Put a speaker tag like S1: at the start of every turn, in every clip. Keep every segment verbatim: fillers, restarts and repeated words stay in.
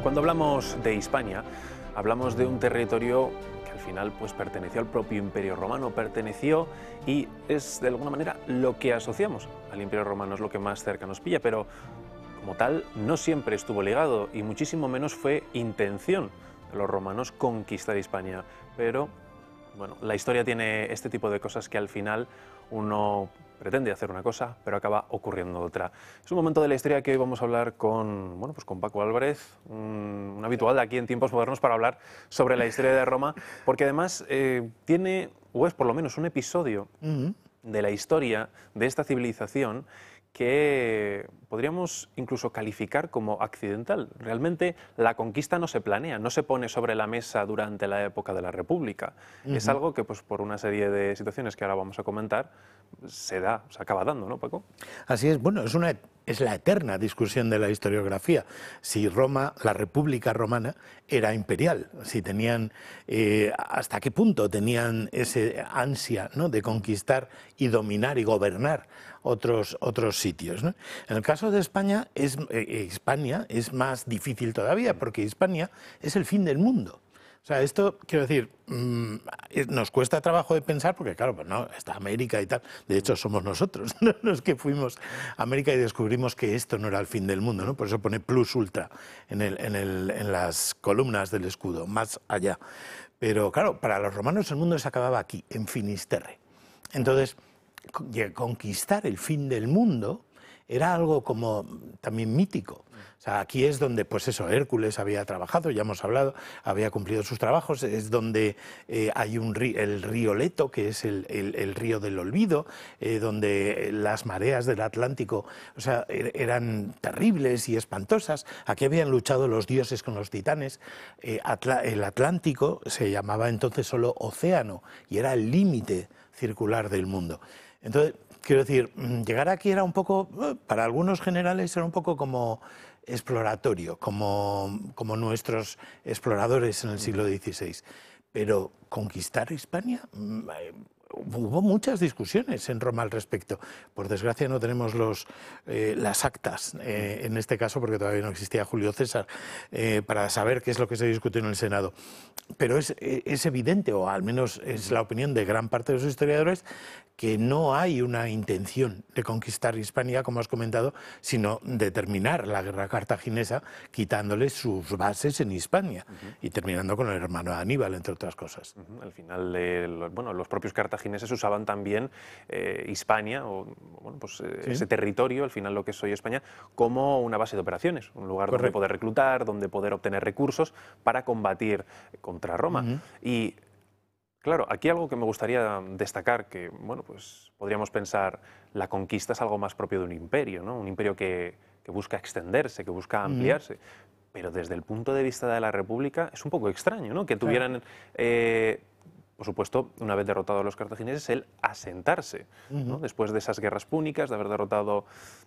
S1: Cuando hablamos de Hispania, hablamos de un territorio que al final pues, perteneció al propio Imperio Romano, perteneció y es de alguna manera lo que asociamos al Imperio Romano, es lo que más cerca nos pilla, pero como tal no siempre estuvo ligado y muchísimo menos fue intención de los romanos conquistar Hispania. Pero bueno, la historia tiene este tipo de cosas que al final uno pretende hacer una cosa, pero acaba ocurriendo otra. Es un momento de la historia que hoy vamos a hablar con, bueno, pues con Paco Álvarez, un, un habitual de aquí en Tiempos Modernos para hablar sobre la historia de Roma, porque además eh, tiene, o es por lo menos un episodio uh-huh. de la historia de esta civilización que podríamos incluso calificar como accidental. Realmente la conquista no se planea, no se pone sobre la mesa durante la época de la República. Uh-huh. Es algo que, pues, por una serie de situaciones que ahora vamos a comentar, se da, se acaba dando, ¿no, Paco?
S2: Así es. Bueno, es una es la eterna discusión de la historiografía. Si Roma, la República Romana, era imperial, si tenían, eh, hasta qué punto tenían ese ansia, ¿no?, de conquistar y dominar y gobernar otros, otros sitios, ¿no? En el caso de España, es, eh, Hispania es más difícil todavía, porque Hispania es el fin del mundo. O sea, esto, quiero decir, mmm, nos cuesta trabajo de pensar porque, claro, pues no, está América y tal. De hecho, somos nosotros los que fuimos a América y descubrimos que esto no era el fin del mundo, ¿no? Por eso pone plus ultra en, el, en, el, en las columnas del escudo, más allá. Pero, claro, para los romanos el mundo se acababa aquí, en Finisterre. Entonces, conquistar el fin del mundo era algo como también mítico. O sea, aquí es donde, pues eso, Hércules había trabajado, ya hemos hablado, había cumplido sus trabajos, es donde eh, hay un río, el río Leto, que es el, el, el río del olvido, eh, donde las mareas del Atlántico, o sea, er, eran terribles y espantosas. Aquí habían luchado los dioses con los titanes. Eh, Atla, el Atlántico se llamaba entonces solo océano y era el límite circular del mundo. Entonces, quiero decir, llegar aquí era un poco, para algunos generales era un poco como exploratorio, como, como nuestros exploradores en el siglo dieciséis. Pero conquistar Hispania, hubo muchas discusiones en Roma al respecto. Por desgracia no tenemos los, eh, las actas, eh, en este caso porque todavía no existía Julio César, eh, para saber qué es lo que se discutió en el Senado. Pero es, es evidente, o al menos es la opinión de gran parte de los historiadores, que no hay una intención de conquistar Hispania, como has comentado, sino de terminar la guerra cartaginesa quitándole sus bases en Hispania uh-huh. y terminando con el hermano de Aníbal, entre otras cosas.
S1: Uh-huh. Al final, eh, bueno, los propios cartagineses usaban también eh, Hispania, o bueno, pues, eh, ¿Sí? ese territorio, al final lo que es hoy España, como una base de operaciones, un lugar Correcto. donde poder reclutar, donde poder obtener recursos para combatir contra Roma. Uh-huh. Y claro, aquí algo que me gustaría destacar, que bueno, pues podríamos pensar, la conquista es algo más propio de un imperio, ¿no? Un imperio que, que busca extenderse, que busca ampliarse. Mm. Pero desde el punto de vista de la República es un poco extraño, ¿no? Que tuvieran, claro. eh, por supuesto, una vez derrotados a los cartagineses, el asentarse, uh-huh. ¿no? Después de esas guerras púnicas, de haber derrotado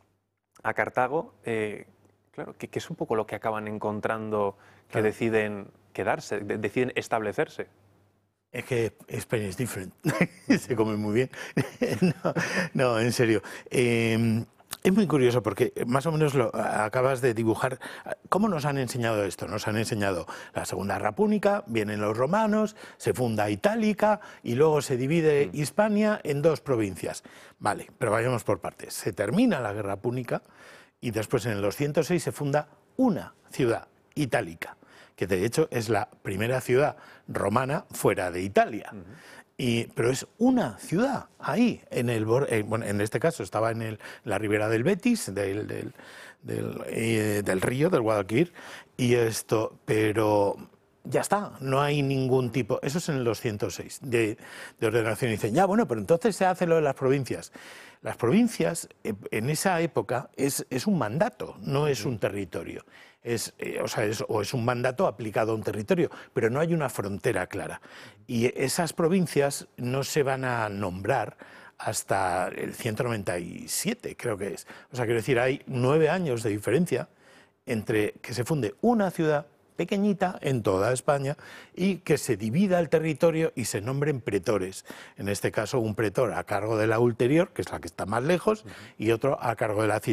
S1: a Cartago, eh, claro, que, que es un poco lo que acaban encontrando, que claro. deciden quedarse, de, deciden establecerse.
S2: Es que España es diferente, se come muy bien. no, no, en serio. Eh, es muy curioso porque más o menos lo acabas de dibujar. ¿Cómo nos han enseñado esto? Nos han enseñado la Segunda Guerra Púnica, vienen los romanos, se funda Itálica y luego se divide Hispania en dos provincias. Vale, pero vayamos por partes. Se termina la Guerra Púnica y después en el doscientos seis se funda una ciudad, Itálica, que de hecho es la primera ciudad romana fuera de Italia. Uh-huh. Y, pero es una ciudad ahí, en, el, eh, bueno, en este caso estaba en el, la ribera del Betis, del, del, del, eh, del río, del Guadalquivir, y esto, pero ya está, no hay ningún tipo, eso es en el doscientos seis, de, de ordenación. Y dicen, ya, bueno, pero entonces se hace lo de las provincias. Las provincias, en esa época, es, es un mandato, no es un territorio. Es, eh, o sea, es, o es un mandato aplicado a un territorio, pero no hay una frontera clara. Y esas provincias no se van a nombrar hasta el ciento noventa y siete, creo que es. O sea, quiero decir, hay nueve años de diferencia entre que se funde una ciudad pequeñita en toda España y que se divida el territorio y se nombren pretores. En este caso, un pretor a cargo de la ulterior, que es la que está más lejos, y otro a cargo de la ciudad.